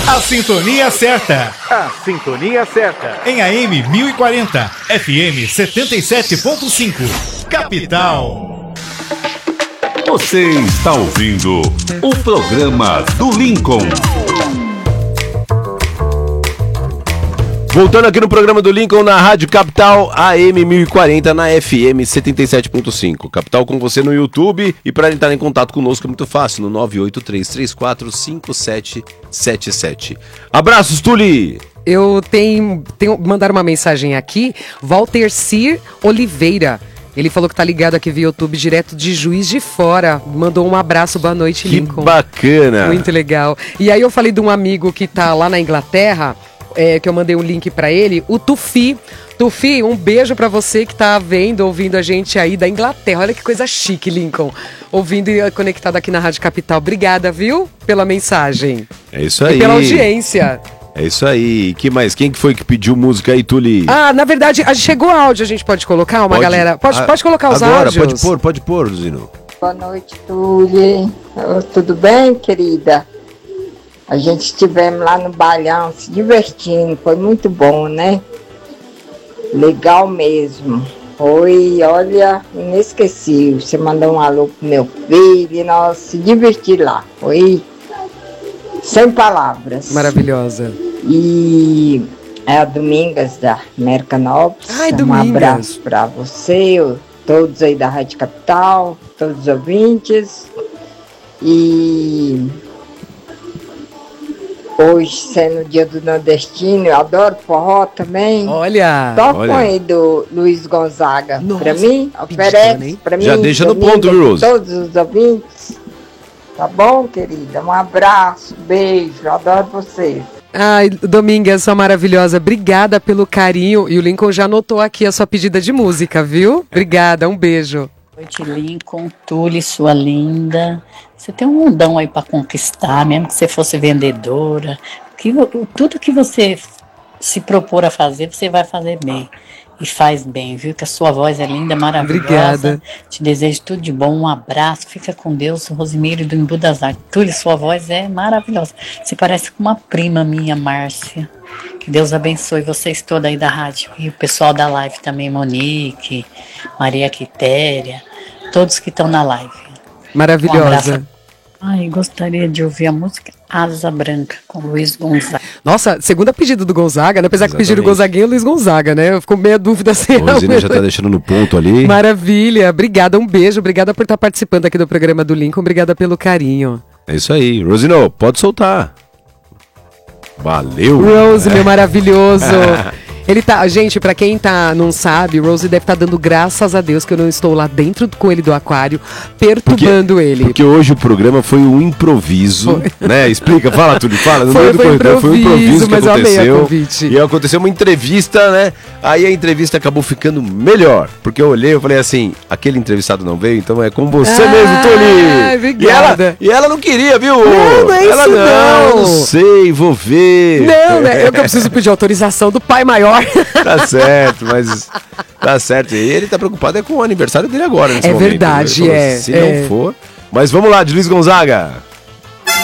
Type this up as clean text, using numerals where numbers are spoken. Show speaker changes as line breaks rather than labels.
A sintonia certa.
A sintonia certa.
Em AM 1040, FM 77.5. Capital.
Você está ouvindo o programa do Lincoln.
Voltando aqui no programa do Lincoln na Rádio Capital AM 1040 na FM 77.5. Capital com você no YouTube e para entrar em contato conosco é muito fácil no 983345777. Abraços, Tuli!
Eu tenho mandar uma mensagem aqui, Walter Cir Oliveira. Ele falou que tá ligado aqui via YouTube direto de Juiz de Fora. Mandou um abraço, boa noite, Lincoln.
Que bacana!
Muito legal. E aí eu falei de um amigo que tá lá na Inglaterra, que eu mandei um link pra ele, o Tufi. Tufi, um beijo pra você que tá ouvindo a gente aí da Inglaterra. Olha que coisa chique, Lincoln. Ouvindo e conectado aqui na Rádio Capital. Obrigada, viu? Pela mensagem.
É isso aí.
E pela audiência.
É isso aí. Que mais? Quem que foi que pediu música aí, Tuli?
Ah, na verdade, chegou áudio, a gente pode colocar uma galera? Pode colocar os
agora,
áudios?
Pode pôr, Zino.
Boa noite, Tuli. Tudo bem, querida? A gente estivemos lá no bailão se divertindo, foi muito bom, né? Legal mesmo. Foi, olha, inesquecível. Você mandou um alô pro meu filho e nós se divertimos lá. Foi sem palavras.
Maravilhosa.
E é a Domingas da Americanópolis.
Ai,
Um
Domingas.
abraço para você, todos aí da Rádio Capital, todos os ouvintes. E hoje, sendo o dia do nordestino, eu adoro forró também.
Olha.
Toca aí do Luiz Gonzaga.
Nossa,
pra mim,
pedidona,
oferece
hein?
pra mim.
Já deixa no
Domingas,
ponto, viu, Rose?
Todos os ouvintes. Tá bom, querida? Um abraço, beijo, adoro vocês.
Ai, Domingas, sua maravilhosa, obrigada pelo carinho. E o Lincoln já anotou aqui a sua pedida de música, viu? Obrigada, um beijo.
Boa noite, Lincoln, Tuli, sua linda. Você tem um mundão aí para conquistar, mesmo que você fosse vendedora. Tudo que você se propor a fazer, você vai fazer bem. E faz bem, viu? Que a sua voz é linda, maravilhosa.
Obrigada.
Te desejo tudo de bom, um abraço, fica com Deus, Rosimeire do Embu das Artes. Tuli, sua voz é maravilhosa. Você parece com uma prima minha, Márcia. Que Deus abençoe vocês todos aí da rádio. E o pessoal da live também, Monique, Maria Quitéria, todos que estão na live.
Maravilhosa.
Um abraço. Ai, gostaria de ouvir a música Asa Branca, com Luiz Gonzaga.
Nossa, segunda pedida do Gonzaga, né? Apesar que pediram o Gonzaguinha e o Luiz Gonzaga, né? Eu fico meio dúvida se
O Zino já tá deixando no ponto ali.
Maravilha, obrigada, um beijo, obrigada por estar participando aqui do programa do Lincoln, obrigada pelo carinho.
É isso aí. Rosino, pode soltar. Valeu.
Rose, meu maravilhoso. Ele tá, gente, pra quem não sabe, Rose deve estar dando graças a Deus que eu não estou lá dentro com ele do aquário, perturbando ele.
Porque hoje o programa foi um improviso, né? Explica, fala, Túlio, fala. No
Foi
meio do corredor, foi um improviso que
mas eu amei a
aconteceu.
convite.
E aconteceu uma entrevista, né? Aí a entrevista acabou ficando melhor. Porque eu olhei e falei assim, aquele entrevistado não veio, então é com você mesmo, Túlio.
Obrigada.
E ela não queria, viu?
Não é
ela
isso
não sei, vou ver.
Não, né? Eu que preciso pedir autorização do pai maior.
Tá certo, mas tá certo. E ele tá preocupado com o aniversário dele agora, nesse
É
momento.
verdade,
Ele falou, se não for. Mas vamos lá, de Luiz Gonzaga.